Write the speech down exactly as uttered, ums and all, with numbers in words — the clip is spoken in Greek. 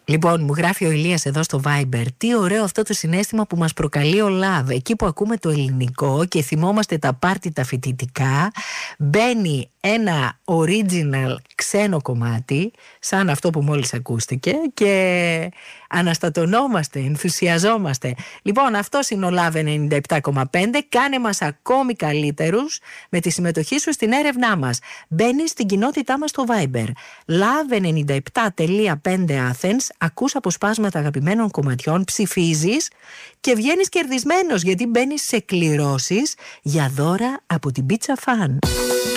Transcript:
Λοιπόν, μου γράφει ο Ηλίας εδώ στο Viber. Τι ωραίο αυτό το συναίσθημα που μας προκαλεί ο Love. Εκεί που ακούμε το ελληνικό και θυμόμαστε τα πάρτι τα φοιτητικά, μπαίνει ένα original ξένο κομμάτι, σαν αυτό που μόλις ακούστηκε, και αναστατωνόμαστε, ενθουσιαζόμαστε. Λοιπόν, αυτός είναι ο Love ενενήντα επτά κόμμα πέντε. Κάνε μας ακόμη καλύτερους με τη συμμετοχή σου στην έρευνά μας. Μπαίνεις στην κοινότητά μας στο Viber. Love ενενήντα επτά κόμμα πέντε Athens. Ακούς αποσπάσματα αγαπημένων κομματιών, ψηφίζεις και βγαίνεις κερδισμένος, γιατί μπαίνεις σε κληρώσεις για δώρα από την Pizza Fan.